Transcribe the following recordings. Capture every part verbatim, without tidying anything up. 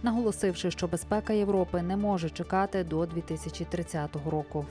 наголосивши, що безпека Європи не може чекати до дві тисячі тридцятого року.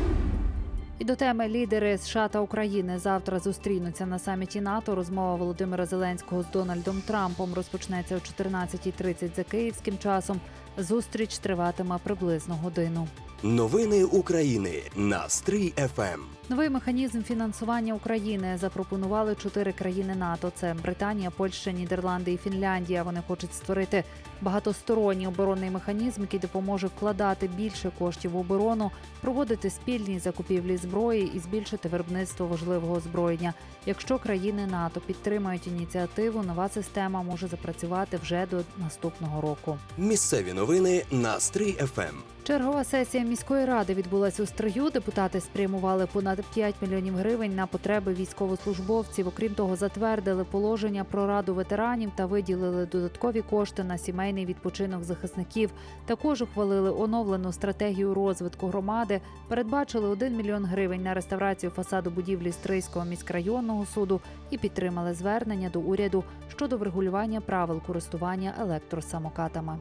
І до теми лідери США та України завтра зустрінуться на саміті НАТО. Розмова Володимира Зеленського з Дональдом Трампом розпочнеться о чотирнадцятій тридцять за київським часом. Зустріч триватиме приблизно годину. Новини України на Стрий еф ем. Новий механізм фінансування України запропонували чотири країни НАТО. Це Британія, Польща, Нідерланди і Фінляндія. Вони хочуть створити багатосторонній оборонний механізм, який допоможе вкладати більше коштів в оборону, проводити спільні закупівлі зброї і збільшити виробництво важливого озброєння. Якщо країни НАТО підтримають ініціативу, нова система може запрацювати вже до наступного року. Місцеві новини на Стрий еф ем. Чергова сесія міської ради відбулася у Стрию. Депутати спрямували понад п'ять мільйонів гривень на потреби військовослужбовців. Окрім того, затвердили положення про раду ветеранів та виділили додаткові кошти на сімейний відпочинок захисників. Також ухвалили оновлену стратегію розвитку громади, передбачили один мільйон гривень на реставрацію фасаду будівлі Стрийського міськрайонного суду і підтримали звернення до уряду щодо врегулювання правил користування електросамокатами.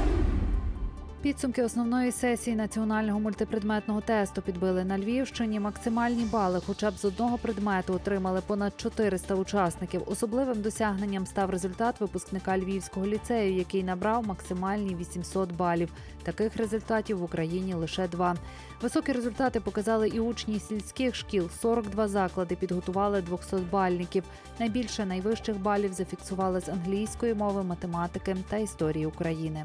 Підсумки основної сесії національного мультипредметного тесту підбили на Львівщині. Максимальні бали хоча б з одного предмету отримали понад чотириста учасників. Особливим досягненням став результат випускника Львівського ліцею, який набрав максимальні вісімсот балів. Таких результатів в Україні лише два. Високі результати показали і учні сільських шкіл. сорок два заклади підготували двохсотбальників. Найбільше найвищих балів зафіксували з англійської мови, математики та історії України.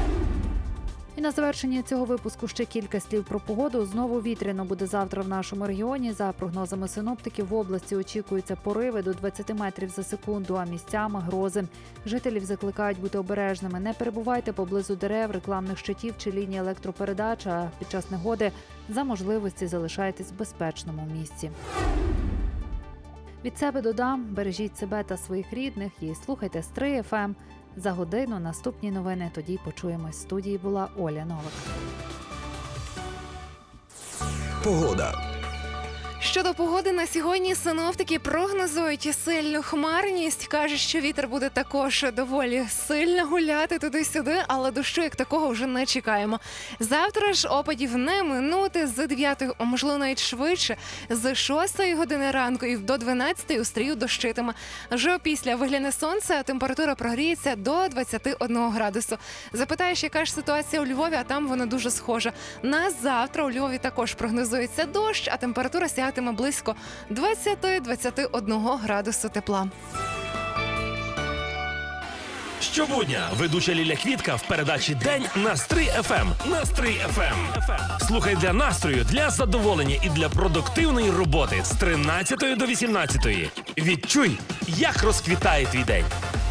І на завершення цього випуску ще кілька слів про погоду. Знову вітряно буде завтра в нашому регіоні. За прогнозами синоптиків, в області очікуються пориви до двадцяти метрів за секунду, а місцями грози. Жителів закликають бути обережними. Не перебувайте поблизу дерев, рекламних щитів чи ліній електропередач, а під час негоди за можливості залишайтесь в безпечному місці. Від себе додам, бережіть себе та своїх рідних і слухайте Стрий еф ем. За годину наступні новини, тоді почуємось. В студії була Оля Новик. Погода. Щодо погоди на сьогодні синоптики прогнозують сильну хмарність. Кажуть, що вітер буде також доволі сильно гуляти туди-сюди, але дощу як такого вже не чекаємо. Завтра ж опадів не минути з дев'ятої, а можливо навіть швидше, з шостої години ранку і до дванадцятої у Стрию дощитиме. Вже після вигляне сонце, а температура прогріється до двадцяти одного градусу. Запитаєш, яка ж ситуація у Львові, а там вона дуже схожа. На завтра у Львові також прогнозується дощ, а температура сягатиме близько двадцяти до двадцяти одного градусу тепла. Щобудня ведуча Ліля Квітка в передачі «День» на Стрий еф ем. На Стрий еф ем. Слухай для настрою, для задоволення і для продуктивної роботи з тринадцятої до вісімнадцятої. Відчуй, як розквітає твій день.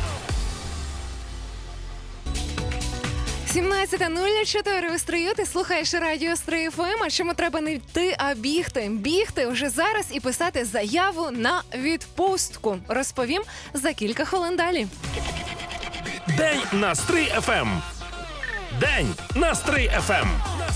сімнадцята нуль чотири у Стрию, ти слухаєш радіо Стрий еф ем, а чому треба не йти, а бігти. Бігти вже зараз і писати заяву на відпустку. Розповім за кілька хвилин далі. День на Стрий еф ем. День на Стрий еф ем.